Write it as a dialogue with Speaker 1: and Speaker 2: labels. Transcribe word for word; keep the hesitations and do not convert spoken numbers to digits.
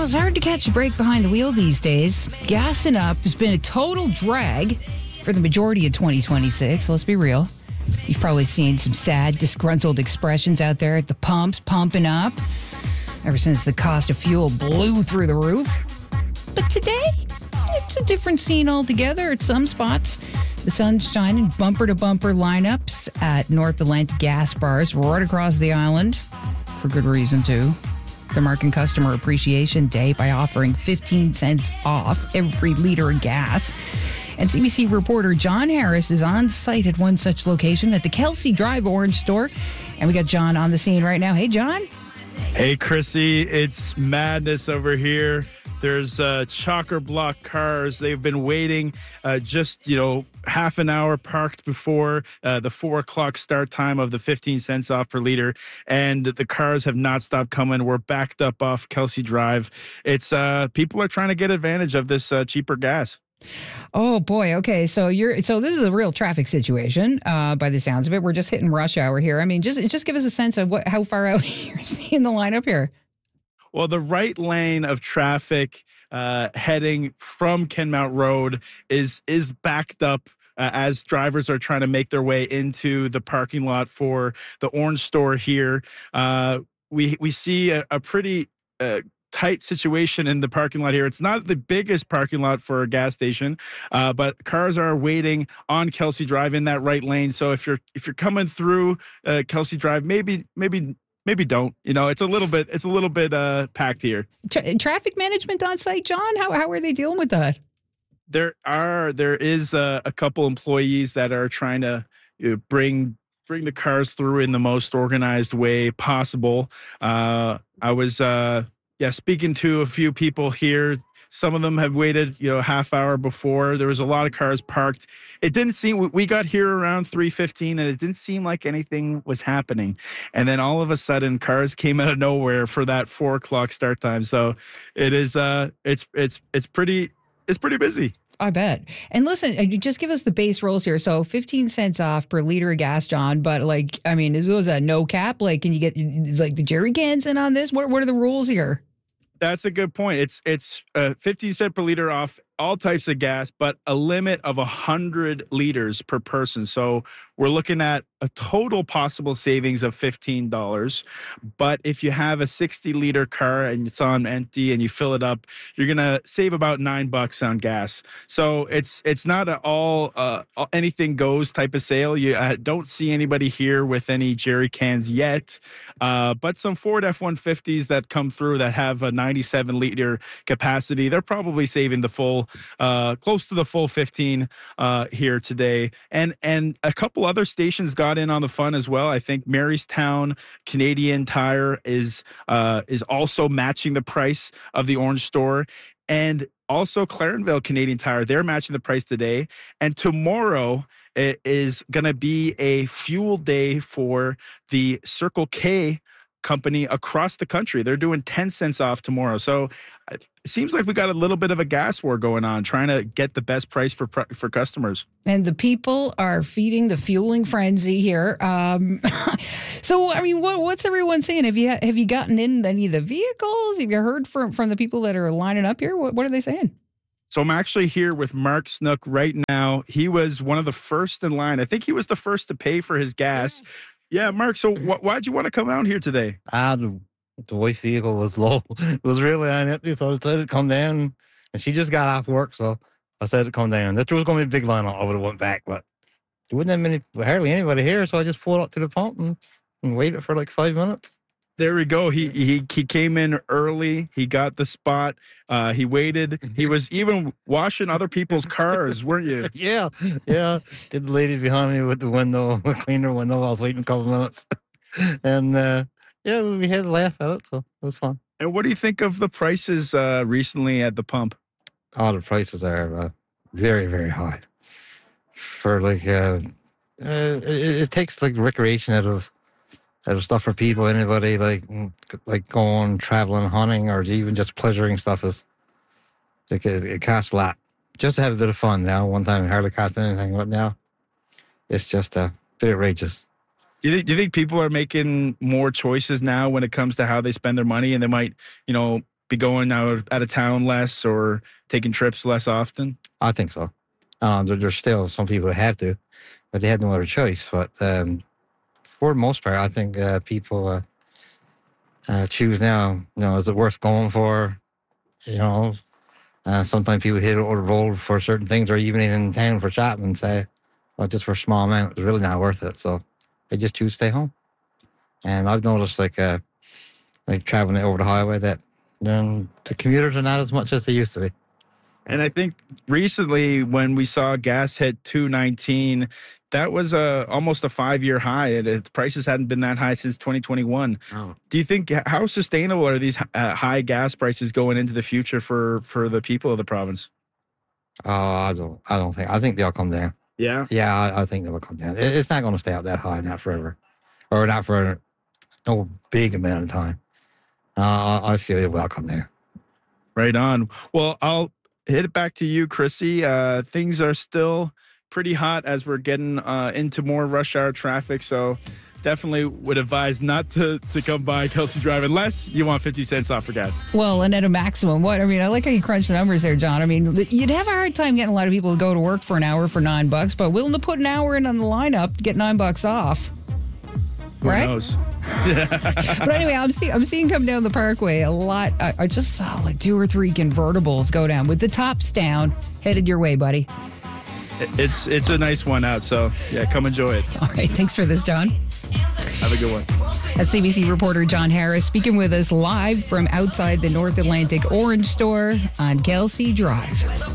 Speaker 1: it's hard to catch a break behind the wheel these days. Gassing up has been a total drag for the majority of twenty twenty-six. Let's be real. You've probably seen some sad, disgruntled expressions out there at the pumps, pumping up, ever since the cost of fuel blew through the roof. But today, it's a different scene altogether at some spots. The sun's shining, bumper-to-bumper lineups at North Atlantic gas bars right across the island, for good reason, too. They're marking Customer Appreciation Day by offering fifteen cents off every liter of gas. And C B C reporter John Harris is on site at one such location at the Kelsey Drive Orange store. And we got John on the scene right now. Hey, John.
Speaker 2: Hey, Chrissy. It's madness over here. There's uh, chocker block cars. They've been waiting uh, just, you know, half an hour parked before uh, the four o'clock start time of the fifteen cents off per liter. And the cars have not stopped coming. We're backed up off Kelsey Drive. It's uh, people are trying to get advantage of this uh, cheaper gas.
Speaker 1: Oh boy. Okay. So you're, so this is a real traffic situation, uh, by the sounds of it. We're just hitting rush hour here. I mean, just, just give us a sense of what, how far out you're seeing the lineup here.
Speaker 2: Well, the right lane of traffic uh, heading from Kenmount Road is is backed up uh, as drivers are trying to make their way into the parking lot for the Orange store here. Uh, we we see a, a pretty uh, tight situation in the parking lot here. It's not the biggest parking lot for a gas station, uh, but cars are waiting on Kelsey Drive in that right lane. So if you're if you're coming through uh, Kelsey Drive, maybe maybe. Maybe don't. You know, it's a little bit. It's a little bit uh, packed here.
Speaker 1: Tra- traffic management on site, John. How how are they dealing with that?
Speaker 2: There are there is a, a couple employees that are trying to you know, bring bring the cars through in the most organized way possible. Uh, I was uh, yeah speaking to a few people here. Some of them have waited, you know, a half hour before. There was a lot of cars parked. It didn't seem, we got here around three fifteen and it didn't seem like anything was happening. And then all of a sudden cars came out of nowhere for that four o'clock start time. So it is, uh, it's, it's, it's pretty, it's pretty busy.
Speaker 1: I bet. And listen, uh, just give us the base rules here. So fifteen cents off per liter of gas, John. But like, I mean, it was a no cap. Like, can you get like the jerry cans in on this? What, what are the rules here?
Speaker 2: That's a good point. It's it's uh, fifty cent per liter off all types of gas, but a limit of one hundred liters per person. So we're looking at a total possible savings of fifteen dollars. But if you have a sixty liter car and it's on empty and you fill it up, you're going to save about nine bucks on gas. So it's it's not an all uh, anything goes type of sale. You uh, don't see anybody here with any jerry cans yet, uh, but some Ford F one fifties that come through that have a ninety-seven liter capacity, they're probably saving the full Uh, close to the full fifteen uh, here today. And and a couple other stations got in on the fun as well. I think Marystown Canadian Tire is uh, is also matching the price of the Orange store. And also Clarenville Canadian Tire, they're matching the price today. And tomorrow it is going to be a fuel day for the Circle K company across the country. They're doing ten cents off tomorrow. So it seems like we got a little bit of a gas war going on, trying to get the best price for for customers.
Speaker 1: And the people are feeding the fueling frenzy here. Um, so, I mean, what, what's everyone saying? Have you have you gotten in any of the vehicles? Have you heard from, from the people that are lining up here? What, what are they saying?
Speaker 2: So I'm actually here with Mark Snook right now. He was one of the first in line. I think he was the first to pay for his gas. Yeah, Mark, so wh- why'd you want to come out here today?
Speaker 3: Ah, the, the wife's vehicle was low. It was really unempty, so I decided to come down. And she just got off work, so I said to come down. If there was going to be a big line, I would have went back, but there wasn't that many, hardly anybody here, so I just pulled up to the pump and, and waited for like five minutes.
Speaker 2: There we go. He he he came in early. He got the spot. Uh, he waited. He was even washing other people's cars, weren't you?
Speaker 3: Yeah, yeah. Did the lady behind me with the window, cleaned her window. I was waiting a couple minutes. And uh, yeah, we had a laugh at it, so it was fun.
Speaker 2: And what do you think of the prices uh, recently at the pump?
Speaker 3: Oh, the prices are uh, very, very high. For like, uh, uh, it, it takes like recreation out of out of stuff for people. Anybody like like going traveling, hunting, or even just pleasuring stuff is like it, it costs a lot just to have a bit of fun. Now, one time it hardly cost anything, but now it's just a bit outrageous.
Speaker 2: Do you, think, do you think people are making more choices now when it comes to how they spend their money, and they might, you know, be going out out of town less or taking trips less often?
Speaker 3: I think so. Um, there, there's still some people that have to, but they had no other choice. But um, for the most part, I think uh, people uh, uh, choose now. You know, is it worth going for? You know, uh, sometimes people hit over the road for certain things, or even in town for shopping and say, well, just for a small amount, it's really not worth it. So they just choose to stay home. And I've noticed, like, uh, like traveling over the highway, that um, the commuters are not as much as they used to be.
Speaker 2: And I think recently when we saw gas hit two nineteen, that was a almost a five-year high. And the prices hadn't been that high since twenty twenty-one. Oh. Do you think, how sustainable are these uh, high gas prices going into the future for, for the people of the province?
Speaker 3: Oh, I don't, I don't think, I think they'll come down.
Speaker 2: Yeah?
Speaker 3: Yeah, I, I think they'll come down. It, it's not going to stay out that high, not forever. Or not for no big amount of time. Uh, I feel it will come down.
Speaker 2: Right on. Well, I'll hit it back to you, Chrissy. Uh, things are still pretty hot as we're getting uh, into more rush hour traffic. So definitely would advise not to, to come by Kelsey Drive unless you want fifty cents off for gas.
Speaker 1: Well, and at a maximum, what? I mean, I like how you crunch the numbers there, John. I mean, you'd have a hard time getting a lot of people to go to work for an hour for nine bucks, but willing to put an hour in on the lineup to get nine bucks off.
Speaker 2: Who
Speaker 1: right?
Speaker 2: knows?
Speaker 1: But anyway, I'm seeing I'm seeing come down the Parkway a lot. I, I just saw like two or three convertibles go down with the tops down, headed your way, buddy.
Speaker 2: It's it's a nice one out, so yeah, come enjoy it.
Speaker 1: All right, thanks for this, John.
Speaker 2: Have a good one.
Speaker 1: That's C B C reporter John Harris speaking with us live from outside the North Atlantic Orange store on Kelsey Drive.